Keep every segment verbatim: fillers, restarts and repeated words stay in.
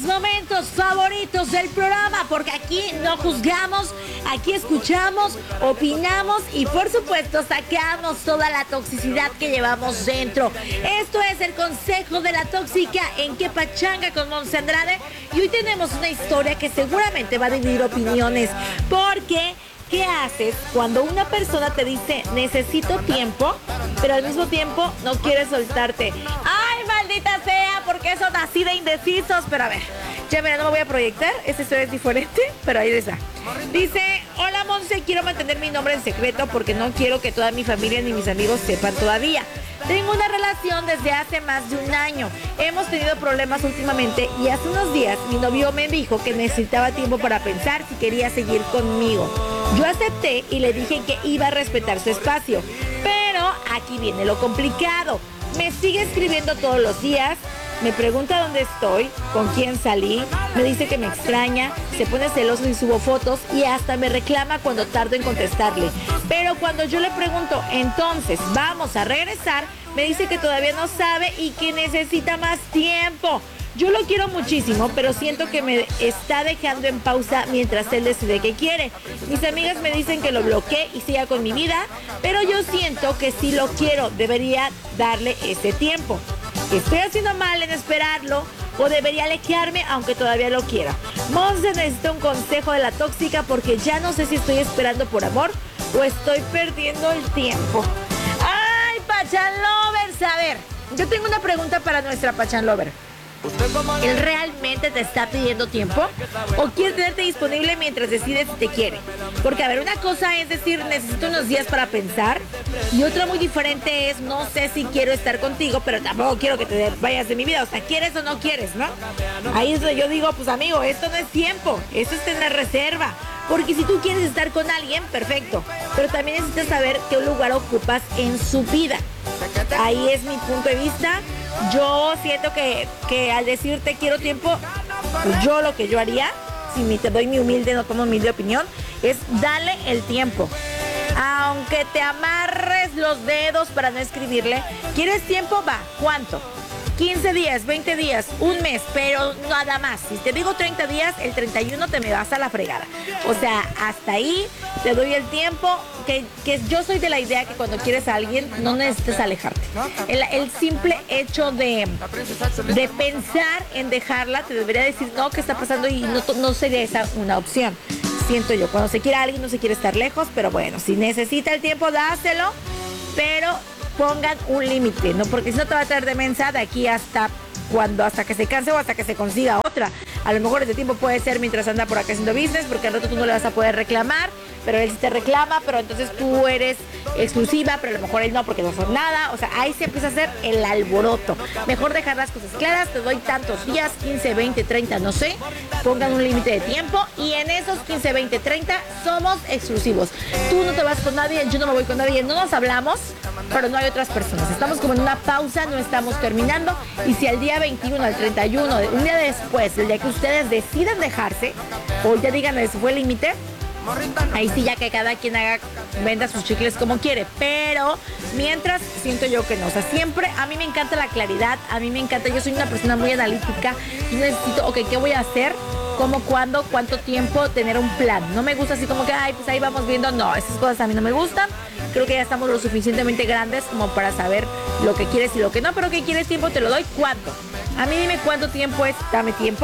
momentos favoritos del programa, porque aquí no juzgamos, aquí escuchamos, opinamos y por supuesto sacamos toda la toxicidad que llevamos dentro. Esto es el Consejo de la Tóxica en Que Pachanga con Monse Andrade y hoy tenemos una historia que seguramente va a dividir opiniones, porque ¿qué haces cuando una persona te dice necesito tiempo, pero al mismo tiempo no quiere soltarte? ¡Ay, maldita sea! Porque son así de indecisos. Pero a ver, ya mira, no me voy a proyectar. Esta historia es diferente, pero ahí les va. Dice, hola Monse, quiero mantener mi nombre en secreto porque no quiero que toda mi familia ni mis amigos sepan todavía. Tengo una relación desde hace más de un año. Hemos tenido problemas últimamente y hace unos días mi novio me dijo que necesitaba tiempo para pensar si quería seguir conmigo. Yo acepté y le dije que iba a respetar su espacio. Pero aquí viene lo complicado. Me sigue escribiendo todos los días, me pregunta dónde estoy, con quién salí, me dice que me extraña, se pone celoso y subo fotos y hasta me reclama cuando tardo en contestarle. Pero cuando yo le pregunto, entonces, ¿vamos a regresar?, me dice que todavía no sabe y que necesita más tiempo. Yo lo quiero muchísimo, pero siento que me está dejando en pausa mientras él decide qué quiere. Mis amigas me dicen que lo bloqueé y siga con mi vida, pero yo siento que sí lo quiero, debería darle ese tiempo. ¿Estoy haciendo mal en esperarlo o debería alejarme aunque todavía lo quiera? Monse necesita un consejo de la tóxica porque ya no sé si estoy esperando por amor o estoy perdiendo el tiempo. ¡Ay, Pachan Lovers! A ver, yo tengo una pregunta para nuestra Pachan Lover. ¿Él realmente te está pidiendo tiempo? ¿O quiere tenerte disponible mientras decides si te quiere? Porque, a ver, una cosa es decir, necesito unos días para pensar. Y otra muy diferente es, no sé si quiero estar contigo, pero tampoco quiero que te vayas de mi vida. O sea, ¿quieres o no quieres, no? Ahí es donde yo digo, pues amigo, esto no es tiempo. Esto es tener reserva. Porque si tú quieres estar con alguien, perfecto. Pero también necesitas saber qué lugar ocupas en su vida. Ahí es mi punto de vista. Yo siento que, que al decirte quiero tiempo, pues yo lo que yo haría, si me te doy mi humilde, no tomo humilde opinión, es darle el tiempo. Aunque te amarres los dedos para no escribirle, ¿quieres tiempo? Va, ¿cuánto? quince días, veinte días, un mes, pero nada más. Si te digo treinta días, el treinta y uno te me vas a la fregada. O sea, hasta ahí te doy el tiempo, que, que yo soy de la idea que cuando quieres a alguien no necesitas alejarte. El, el simple hecho de, de pensar en dejarla te debería decir, no, ¿qué está pasando? Y no, no sería esa una opción. Siento yo, cuando se quiere a alguien no se quiere estar lejos, pero bueno, si necesita el tiempo, dáselo, pero pongan un límite, ¿no? Porque si no te va a traer de mensa de aquí hasta cuando, hasta que se canse o hasta que se consiga otra. A lo mejor ese tiempo puede ser mientras anda por acá haciendo business, porque al rato tú no le vas a poder reclamar, pero él sí te reclama, pero entonces tú eres exclusiva, pero a lo mejor él no, porque no son nada. O sea, ahí se empieza a hacer el alboroto. Mejor dejar las cosas claras, te doy tantos días, quince, veinte, treinta, no sé. Pongan un límite de tiempo y en esos quince, veinte, treinta somos exclusivos. Tú no te vas con nadie, yo no me voy con nadie, no nos hablamos, pero no hay otras personas. Estamos como en una pausa, no estamos terminando. Y si al día veintiuno, al treinta y uno, un día después, el día que ustedes decidan dejarse, o ya digan, ese fue el límite, ahí sí ya que cada quien haga, venda sus chicles como quiere. Pero mientras, siento yo que no. O sea, siempre, a mí me encanta la claridad, a mí me encanta, yo soy una persona muy analítica. Yo necesito, ok, ¿qué voy a hacer? ¿Cómo, cuándo, cuánto tiempo? Tener un plan. No me gusta así como que, ay, pues ahí vamos viendo. No, esas cosas a mí no me gustan. Creo que ya estamos lo suficientemente grandes como para saber lo que quieres y lo que no. Pero ¿qué quieres tiempo? Te lo doy. ¿Cuánto? A mí dime cuánto tiempo es, dame tiempo.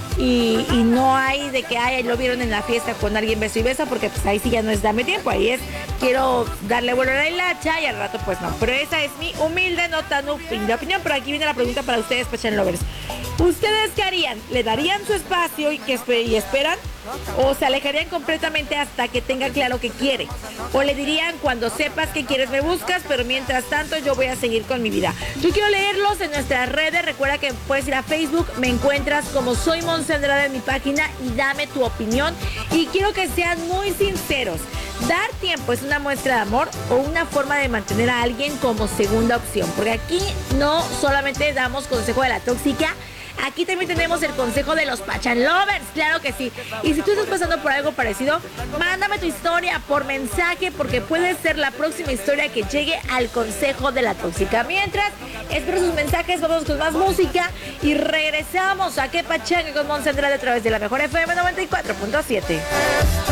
Y, y no hay de que ay, lo vieron en la fiesta con alguien beso y beso, porque pues ahí sí ya no es dame tiempo, ahí es quiero darle vuelo a la hilacha y al rato pues no. Pero esa es mi humilde, no tan humilde opinión. Pero aquí viene la pregunta para ustedes, Pachan Lovers. ¿Ustedes qué harían? ¿Le darían su espacio y, que, y esperan? ¿O se alejarían completamente hasta que tenga claro que quiere? ¿O le dirían cuando sepas que quieres me buscas, pero mientras tanto yo voy a seguir con mi vida? Yo quiero leerlos en nuestras redes. Recuerda que puedes ir a Facebook, me encuentras como Soy Monse Andrade en mi página y dame tu opinión. Y quiero que sean muy sinceros. ¿Dar tiempo es una muestra de amor o una forma de mantener a alguien como segunda opción? Porque aquí no solamente damos consejo de la tóxica, Aquí también tenemos el consejo de los Pachan Lovers, claro que sí. Y si tú estás pasando por algo parecido, mándame tu historia por mensaje, porque puede ser la próxima historia que llegue al consejo de la tóxica. Mientras, espero sus mensajes, vamos con más música y regresamos a Que Pachanga con Monse Andrade a través de la mejor F M noventa y cuatro punto siete.